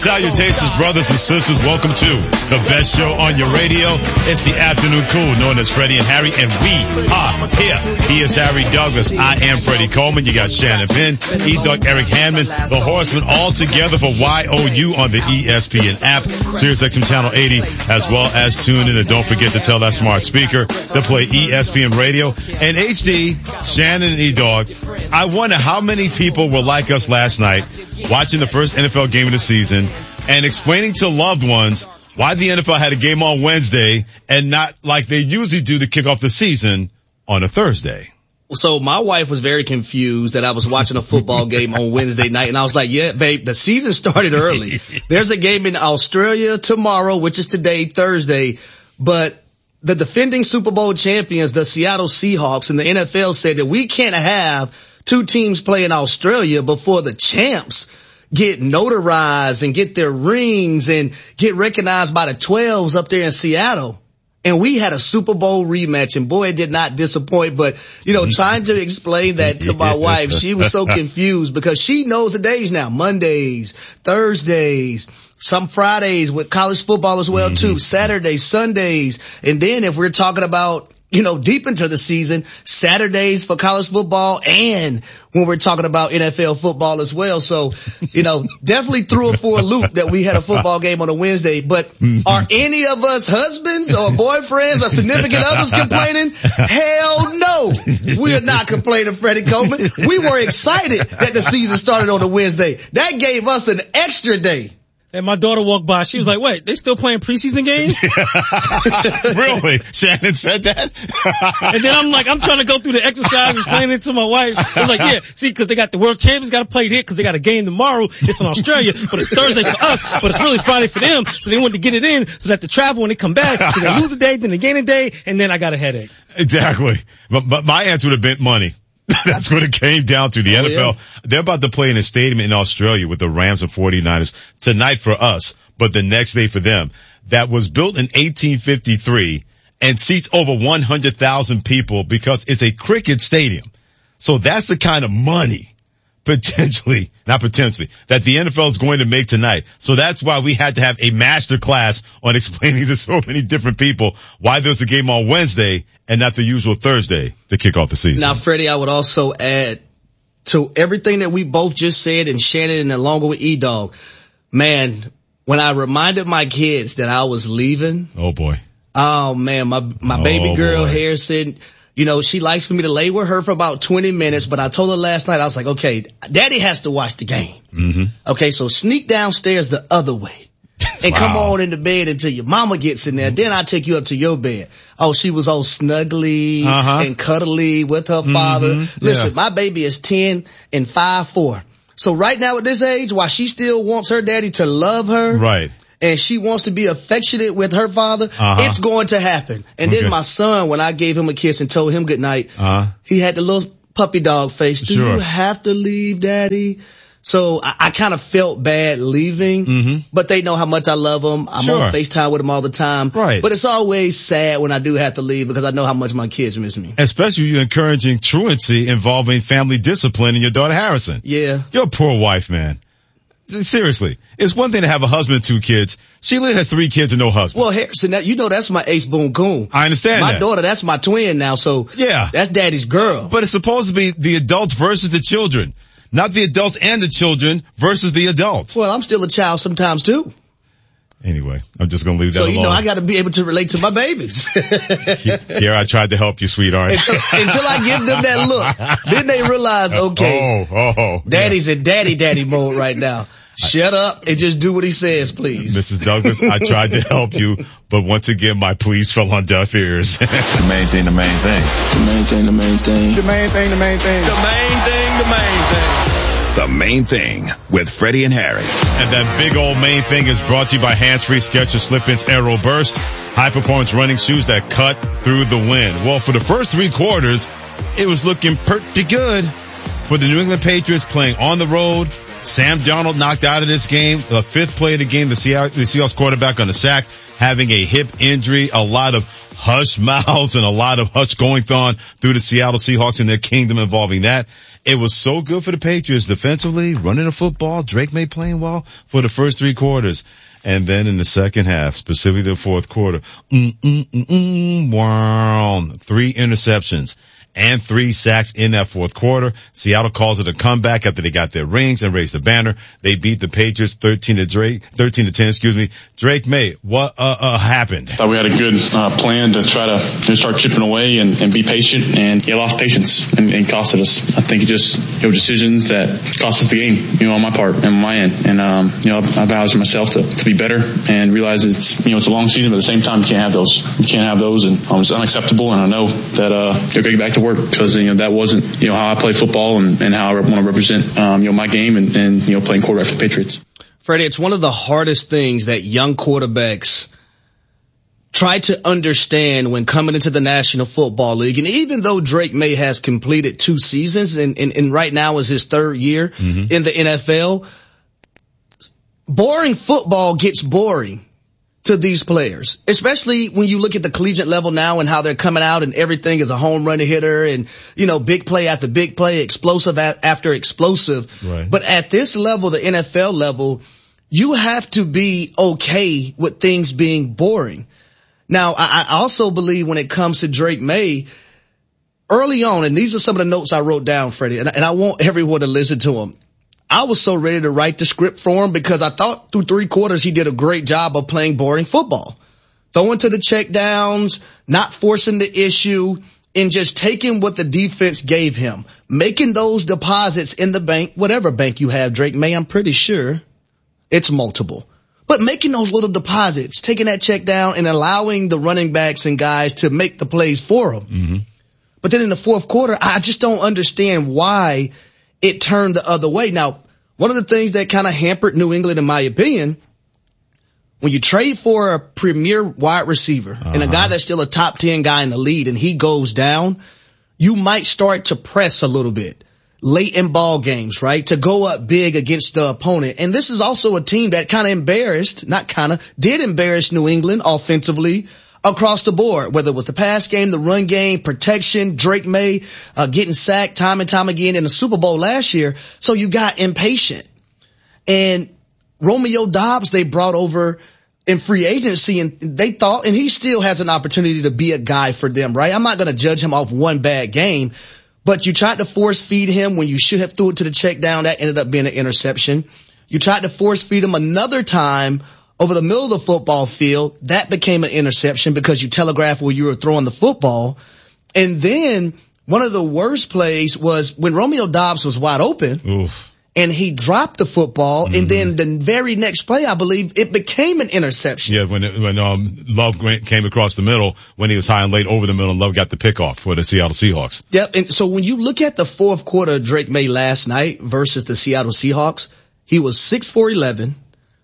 Salutations, brothers and sisters. Welcome to the best show on your radio. It's the Afternoon Cool, known as Freddie and Harry, and we are here. He is Harry Douglas. I am Freddie Coleman. You got Shannon Penn, E-Duck, Eric Hammond, the Horsemen, all together for YOU on the ESPN app, SiriusXM Channel 80, as well as tune in. And don't forget to tell that smart speaker to play ESPN Radio. And HD, Shannon and E-Dog, I wonder how many people were like us last night watching the first NFL game of the season and explaining to loved ones why the NFL had a game on Wednesday and not like they usually do to kick off the season on a Thursday. So my wife was very confused that I was watching a football game on Wednesday night, and I was like, yeah, babe, the season started early. There's a game in Australia tomorrow, which is today, Thursday, but the defending Super Bowl champions, the Seattle Seahawks, and the NFL said that we can't have two teams play in Australia before the champs get notarized and get their rings and get recognized by the 12s up there in Seattle. And we had a Super Bowl rematch, and boy, it did not disappoint. But, trying to explain that to my wife, she was so confused because she knows the days now, Mondays, Thursdays, some Fridays with college football as well too, Saturdays, Sundays. And then if we're talking about deep into the season, Saturdays for college football and when we're talking about NFL football as well. So, definitely threw it for a loop that we had a football game on a Wednesday. But are any of us husbands or boyfriends or significant others complaining? Hell no. We are not complaining, Freddie Coleman. We were excited that the season started on a Wednesday. That gave us an extra day. And my daughter walked by. She was like, wait, they still playing preseason games? Really? Shannon said that? And then I'm trying to go through the exercise, explaining it to my wife. I was like, yeah, see, cause they got the world champions got to play it cause they got a game tomorrow. It's in Australia, but it's Thursday for us, but it's really Friday for them. So they wanted to get it in so that the travel when they come back, cause they lose a day, then they gain a day, and then I got a headache. Exactly. But my answer would have been money. That's what it came down to. The NFL, yeah. They're about to play in a stadium in Australia with the Rams and 49ers tonight for us, but the next day for them. That was built in 1853 and seats over 100,000 people because it's a cricket stadium. So that's the kind of money that the NFL is going to make tonight. So that's why we had to have a master class on explaining to so many different people why there's a game on Wednesday and not the usual Thursday to kick off the season. Now, Freddie, I would also add to everything that we both just said, and Shannon and along with E-Dog, man, when I reminded my kids that I was leaving. Oh boy. Oh man, my baby girl Harrison, she likes for me to lay with her for about 20 minutes, but I told her last night, I was like, okay, daddy has to watch the game. Mm-hmm. Okay, so sneak downstairs the other way and come on into bed until your mama gets in there. Then I'll take you up to your bed. Oh, she was all snuggly and cuddly with her father. Listen, my baby is 10 and 5'4". So right now at this age, while she still wants her daddy to love her. Right. And she wants to be affectionate with her father, it's going to happen. And then my son, when I gave him a kiss and told him good night, he had the little puppy dog face. Do you have to leave, daddy? So I kind of felt bad leaving, but they know how much I love them. I'm on FaceTime with them all the time. Right. But it's always sad when I do have to leave because I know how much my kids miss me. Especially you encouraging truancy involving family discipline in your daughter Harrison. Yeah. Your poor wife, man. Seriously. It's one thing to have a husband and 2 kids. She literally has 3 kids and no husband. Well, Harrison, that's my ace boon coon. I understand my daughter, that's my twin now, so yeah, that's daddy's girl. But it's supposed to be the adults versus the children. Not the adults and the children versus the adults. Well, I'm still a child sometimes too. Anyway, I'm just going to leave that alone. So, I got to be able to relate to my babies. Here, I tried to help you, sweetheart. Until I give them that look. Then they realize, okay, daddy's in daddy mode right now. Shut up and just do what he says, please. Mrs. Douglas, I tried to help you, but once again, my pleas fell on deaf ears. The main thing. The main thing. The main thing. The main thing with Freddie and Harry. And that big old main thing is brought to you by Hands-Free Skechers Slip-ins Aero Burst, high-performance running shoes that cut through the wind. Well, for the first 3 quarters, it was looking pretty good for the New England Patriots playing on the road Sam Darnold knocked out of this game. The fifth play of the game, the Seahawks quarterback on the sack, having a hip injury, a lot of hush mouths and a lot of hush going on through the Seattle Seahawks and their kingdom involving that. It was so good for the Patriots defensively, running the football. Drake May playing well for the first 3 quarters. And then in the second half, specifically the fourth quarter, 3 interceptions and 3 sacks in that fourth quarter. Seattle calls it a comeback after they got their rings and raised the banner. They beat the Patriots 13-10, Drake May, what happened? Thought we had a good plan to try to start chipping away and be patient, and he lost patience and costed us. I think it just decisions that cost us the game, on my part and on my end. And I vowed to myself to be better and realize it's a long season, but at the same time you can't have those. And it's unacceptable, and I know that you'll get back to work, because that wasn't how I play football and how I want to represent my game and playing quarterback for the Patriots. Freddie, it's one of the hardest things that young quarterbacks try to understand when coming into the National Football League. And even though Drake May has completed 2 seasons and right now is his 3rd year in the NFL, boring football gets boring to these players, especially when you look at the collegiate level now and how they're coming out and everything is a home run hitter and, big play after big play, explosive after explosive. Right. But at this level, the NFL level, you have to be okay with things being boring. Now, I also believe when it comes to Drake May, early on, and these are some of the notes I wrote down, Freddie, and I want everyone to listen to them. I was so ready to write the script for him because I thought through 3 quarters he did a great job of playing boring football. Throwing to the check downs, not forcing the issue, and just taking what the defense gave him. Making those deposits in the bank, whatever bank you have, Drake May, I'm pretty sure it's multiple. But making those little deposits, taking that check down and allowing the running backs and guys to make the plays for him. Mm-hmm. But then in the fourth quarter, I just don't understand why it turned the other way. Now, one of the things that kind of hampered New England, in my opinion, when you trade for a premier wide receiver and a guy that's still a top 10 guy in the league and he goes down, you might start to press a little bit late in ball games, right? To go up big against the opponent. And this is also a team that did embarrass New England offensively across the board, whether it was the pass game, the run game, protection, Drake May, getting sacked time and time again in the Super Bowl last year. So you got impatient. And Romeo Doubs, they brought over in free agency, and they thought, and he still has an opportunity to be a guy for them, right? I'm not going to judge him off one bad game, but you tried to force feed him when you should have threw it to the check down. That ended up being an interception. You tried to force feed him another time over the middle of the football field. That became an interception because you telegraphed where you were throwing the football. And then one of the worst plays was when Romeo Doubs was wide open. Oof. And he dropped the football, and then the very next play, I believe, it became an interception. Yeah, when Love came across the middle, when he was high and late over the middle, and Love got the pick off for the Seattle Seahawks. Yep, and so when you look at the fourth quarter of Drake May last night versus the Seattle Seahawks, he was 6 for 11,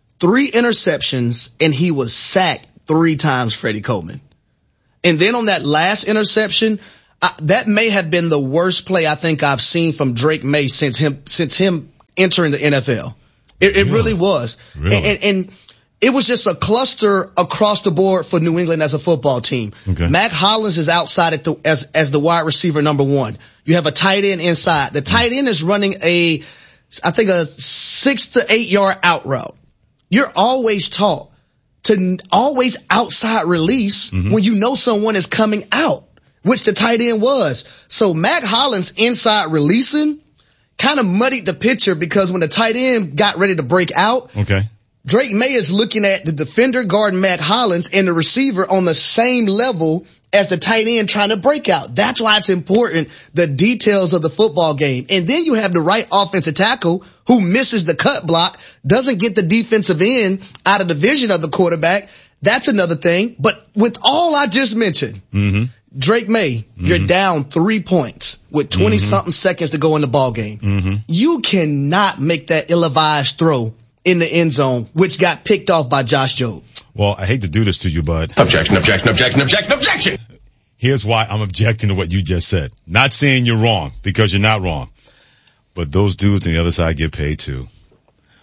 3 interceptions, and he was sacked 3 times, Freddie Coleman. And then on that last interception, that may have been the worst play I think I've seen from Drake May since him entering the NFL. It really was. Really? And it was just a cluster across the board for New England as a football team. Okay. Mac Hollins is outside as the wide receiver number 1. You have a tight end inside. The tight end is running I think a 6 to 8 yard out route. You're always taught to always outside release when you know someone is coming out, which the tight end was. So Mac Hollins inside releasing kind of muddied the picture because when the tight end got ready to break out, Drake May is looking at the defender guarding Mac Hollins and the receiver on the same level as the tight end trying to break out. That's why it's important, the details of the football game. And then you have the right offensive tackle who misses the cut block, doesn't get the defensive end out of the vision of the quarterback. That's another thing. But with all I just mentioned, Drake May, you're down 3 points with 20-something seconds to go in the ball game. You cannot make that ill-advised throw in the end zone, which got picked off by Josh Jobe. Well, I hate to do this to you, bud. Objection. Here's why I'm objecting to what you just said. Not saying you're wrong, because you're not wrong. But those dudes on the other side get paid too.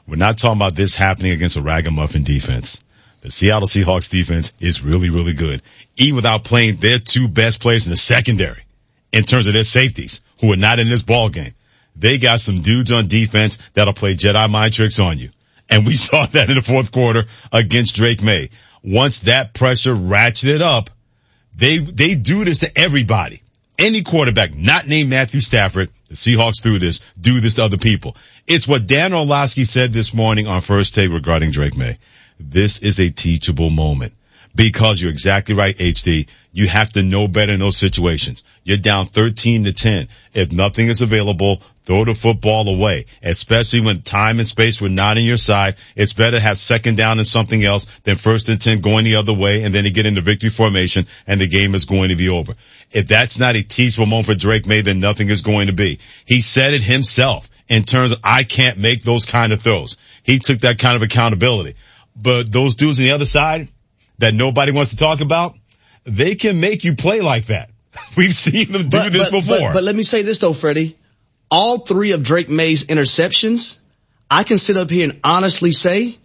We're not talking about this happening against a ragamuffin defense. The Seattle Seahawks defense is really, really good, even without playing their two best players in the secondary in terms of their safeties, who are not in this ball game. They got some dudes on defense that'll play Jedi mind tricks on you. And we saw that in the fourth quarter against Drake May. Once that pressure ratcheted up, they do this to everybody. Any quarterback not named Matthew Stafford, the Seahawks do this to other people. It's what Dan Orlovsky said this morning on First Take regarding Drake May. This is a teachable moment. Because you're exactly right, HD. You have to know better in those situations. You're down 13-10. If nothing is available, throw the football away. Especially when time and space were not on your side. It's better to have second down and something else than 1st and 10 going the other way, and then you get into victory formation and the game is going to be over. If that's not a teachable moment for Drake May, then nothing is going to be. He said it himself in terms of, I can't make those kind of throws. He took that kind of accountability. But those dudes on the other side that nobody wants to talk about, they can make you play like that. We've seen them do this before. But let me say this though, Freddie. All 3 of Drake May's interceptions, I can sit up here and honestly say,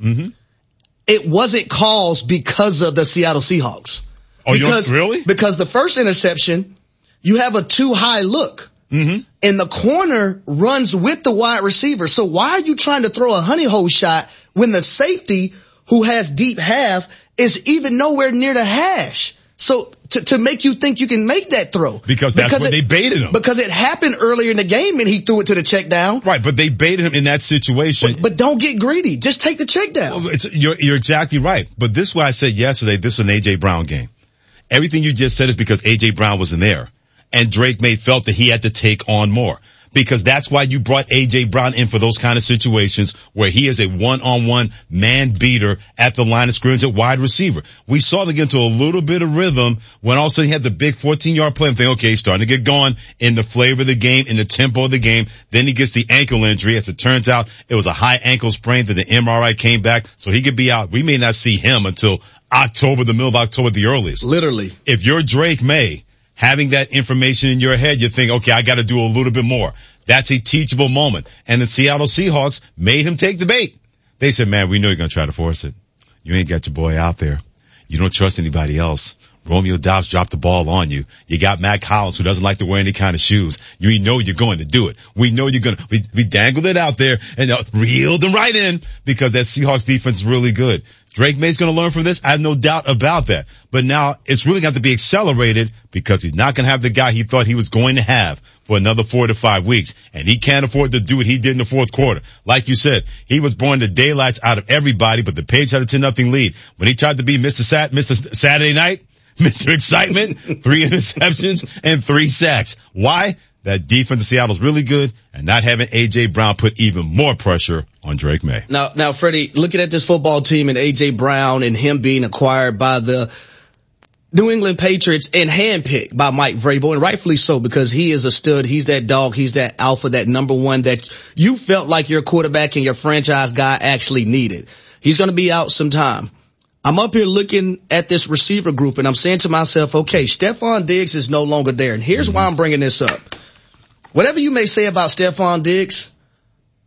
it wasn't caused because of the Seattle Seahawks. Oh, really? Because the first interception, you have a too high look. And the corner runs with the wide receiver. So why are you trying to throw a honey hole shot when the safety who has deep half is even nowhere near the hash? So to make you think you can make that throw. Because what they baited him. Because it happened earlier in the game and he threw it to the check down. Right, but they baited him in that situation. But don't get greedy. Just take the check down. Well, you're exactly right. But this is why I said yesterday, this is an A.J. Brown game. Everything you just said is because A.J. Brown wasn't there. And Drake May felt that he had to take on more. Because that's why you brought A.J. Brown in for those kind of situations where he is a one-on-one man beater at the line of scrimmage at wide receiver. We saw them get into a little bit of rhythm when all of a sudden he had the big 14-yard play. I'm thinking, okay, he's starting to get going in the flavor of the game, in the tempo of the game. Then he gets the ankle injury. As it turns out, it was a high ankle sprain that the MRI came back, so he could be out. We may not see him until October, the middle of October at the earliest. Literally. If you're Drake May, having that information in your head, you think, okay, I got to do a little bit more. That's a teachable moment. And the Seattle Seahawks made him take the bait. They said, man, we know you're going to try to force it. You ain't got your boy out there. You don't trust anybody else. Romeo Doubs dropped the ball on you. You got Matt Collins who doesn't like to wear any kind of shoes. You know you're going to do it. We know you're going to, we dangled it out there and reeled them right in because that Seahawks defense is really good. Drake May's going to learn from this. I have no doubt about that. But now it's really got to be accelerated because he's not going to have the guy he thought he was going to have for another 4 to 5 weeks. And he can't afford to do what he did in the fourth quarter. Like you said, he was blowing the daylights out of everybody, but the Page had a 10-0 lead. When he tried to be Mr. Saturday Night, Mr. Excitement, 3 interceptions and 3 sacks. Why? That defense of Seattle is really good, and not having A.J. Brown put even more pressure on Drake May. Now, Freddie, looking at this football team and A.J. Brown and him being acquired by the New England Patriots and handpicked by Mike Vrabel, and rightfully so because he is a stud. He's that dog. He's that alpha, that number one that you felt like your quarterback and your franchise guy actually needed. He's going to be out sometime. I'm up here looking at this receiver group and I'm saying to myself, okay, Stephon Diggs is no longer there. And here's why I'm bringing this up. Whatever you may say about Stephon Diggs,